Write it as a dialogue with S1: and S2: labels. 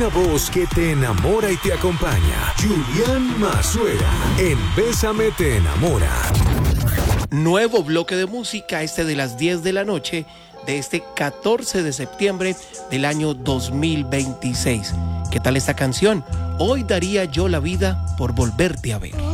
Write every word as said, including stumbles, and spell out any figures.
S1: Una voz que te enamora y te acompaña. Julián Mazuera, en Bésame te enamora.
S2: Nuevo bloque de música, este de las diez de la noche, de este catorce de septiembre del año dos mil veintiséis. ¿Qué tal esta canción? Hoy daría yo la vida por volverte a ver.